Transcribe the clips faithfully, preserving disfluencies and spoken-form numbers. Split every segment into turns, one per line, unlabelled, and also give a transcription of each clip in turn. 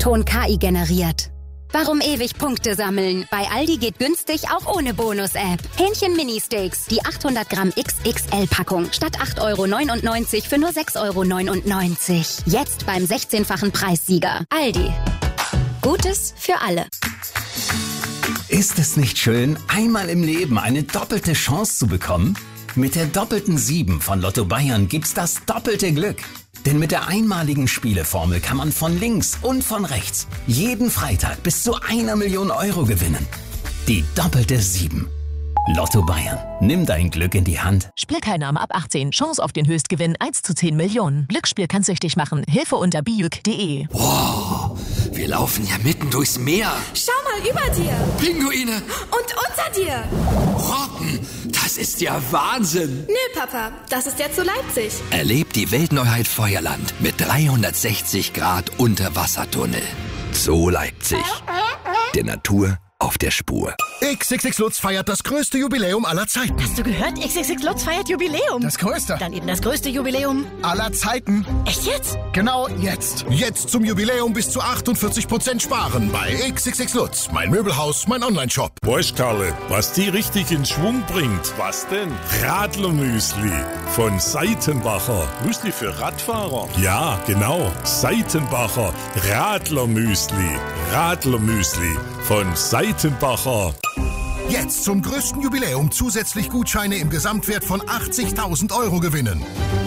Ton K I generiert. Warum ewig Punkte sammeln? Bei Aldi geht günstig auch ohne Bonus-App. Hähnchen Mini-Steaks, die achthundert Gramm X X L-Packung statt acht Euro neunundneunzig für nur sechs Euro neunundneunzig. Jetzt beim sechzehnfachen Preissieger. Aldi. Gutes für alle.
Ist es nicht schön, einmal im Leben eine doppelte Chance zu bekommen? Mit der doppelten sieben von Lotto Bayern gibt's das doppelte Glück. Denn mit der einmaligen Spieleformel kann man von links und von rechts jeden Freitag bis zu einer Million Euro gewinnen. Die doppelte sieben. Lotto Bayern. Nimm dein Glück in die Hand.
Spielteilnahme ab achtzehn. Chance auf den Höchstgewinn eins zu zehn Millionen. Glücksspiel kann süchtig machen. Hilfe unter bijuk punkt de.
Wow, wir laufen ja mitten durchs Meer.
Schau mal über dir.
Pinguine.
Und unter dir.
Robben, das ist ja Wahnsinn.
Nö, Papa, das ist jetzt so Leipzig.
Erlebt die Weltneuheit Feuerland mit dreihundertsechzig Grad Unterwassertunnel. So Leipzig. Der Natur auf der Spur.
X X X Lutz feiert das größte Jubiläum aller Zeiten.
Hast du gehört? X X X Lutz feiert Jubiläum.
Das größte.
Dann eben das größte Jubiläum
aller Zeiten.
Echt jetzt?
Genau jetzt. Jetzt zum Jubiläum bis zu achtundvierzig Prozent sparen bei X X X Lutz. Mein Möbelhaus, mein Onlineshop.
Weißt, Karle, was die richtig in Schwung bringt? Was denn? Radlermüsli von Seitenbacher. Müsli für Radfahrer? Ja, genau. Seitenbacher Radlermüsli. Radlermüsli von Seitenbacher.
Jetzt zum größten Jubiläum zusätzlich Gutscheine im Gesamtwert von achtzigtausend Euro gewinnen.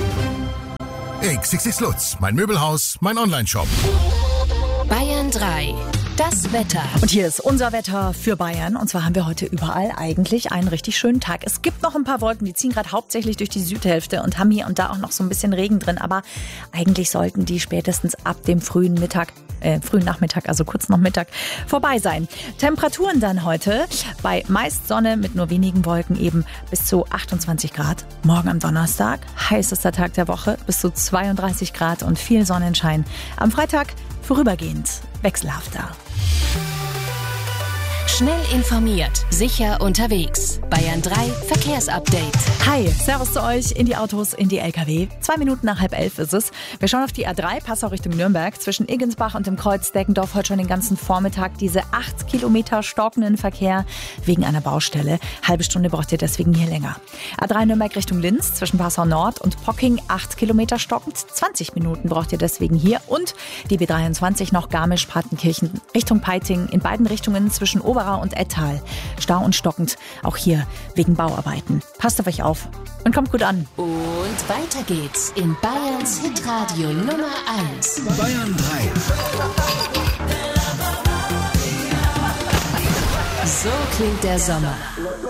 X X X Lutz, mein Möbelhaus, mein Onlineshop.
Bayern drei. Das Wetter.
Und hier ist unser Wetter für Bayern. Und zwar haben wir heute überall eigentlich einen richtig schönen Tag. Es gibt noch ein paar Wolken, die ziehen gerade hauptsächlich durch die Südhälfte und haben hier und da auch noch so ein bisschen Regen drin. Aber eigentlich sollten die spätestens ab dem frühen Mittag, äh, frühen Nachmittag, also kurz nach Mittag, vorbei sein. Temperaturen dann heute bei meist Sonne mit nur wenigen Wolken eben bis zu achtundzwanzig Grad. Morgen am Donnerstag, heißester Tag der Woche, bis zu zweiunddreißig Grad und viel Sonnenschein. Am Freitag vorübergehend wechselhafter.
Schnell informiert, sicher unterwegs. Bayern drei Verkehrsupdate.
Hi, Servus zu euch in die Autos, in die L K W. Zwei Minuten nach halb elf ist es. Wir schauen auf die A drei, Passau Richtung Nürnberg. Zwischen Iggensbach und dem Kreuz Deckendorf heute schon den ganzen Vormittag diese acht Kilometer stockenden Verkehr wegen einer Baustelle. Halbe Stunde braucht ihr deswegen hier länger. A drei Nürnberg Richtung Linz zwischen Passau Nord und Pocking acht Kilometer stockend. zwanzig Minuten braucht ihr deswegen hier. Und die B dreiundzwanzig noch Garmisch-Partenkirchen Richtung Peiting in beiden Richtungen zwischen Oberau und Ettal. Stau und stockend, auch hier wegen Bauarbeiten. Passt auf euch auf und kommt gut an.
Und weiter geht's in Bayerns Hitradio Nummer eins.
Bayern drei.
So klingt der Sommer.